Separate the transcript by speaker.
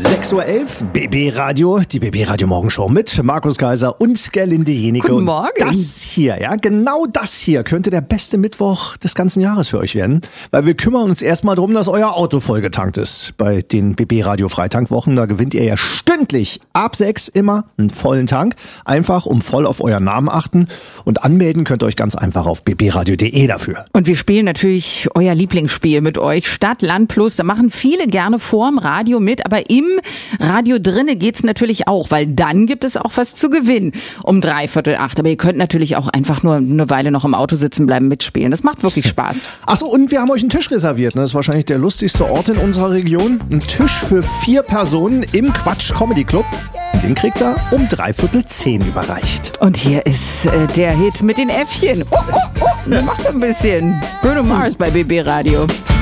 Speaker 1: 6.11 Uhr, BB Radio, die BB Radio Morgenshow mit Markus Kaiser und Gerlinde Jenike.
Speaker 2: Guten Morgen.
Speaker 1: Und das hier, ja, genau das hier könnte der beste Mittwoch des ganzen Jahres für euch werden, weil wir kümmern uns erstmal darum, dass euer Auto vollgetankt ist. Bei den BB Radio Freitankwochen, da gewinnt ihr ja stündlich ab 6 immer einen vollen Tank. Einfach voll auf euren Namen achten und anmelden könnt ihr euch ganz einfach auf bbradio.de dafür.
Speaker 2: Und wir spielen natürlich euer Lieblingsspiel mit euch, Stadt, Land, Plus. Da machen viele gerne vorm Radio mit, aber im Radio drinne geht's natürlich auch, weil dann gibt es auch was zu gewinnen um 7:45. Aber ihr könnt natürlich auch einfach nur eine Weile noch im Auto sitzen bleiben, mitspielen. Das macht wirklich Spaß.
Speaker 1: Achso, und wir haben euch einen Tisch reserviert. Das ist wahrscheinlich der lustigste Ort in unserer Region. Ein Tisch für 4 Personen im Quatsch Comedy Club. Den kriegt er um 9:45 überreicht.
Speaker 2: Und hier ist der Hit mit den Äffchen. Der macht so ein bisschen Bruno Mars bei BB Radio.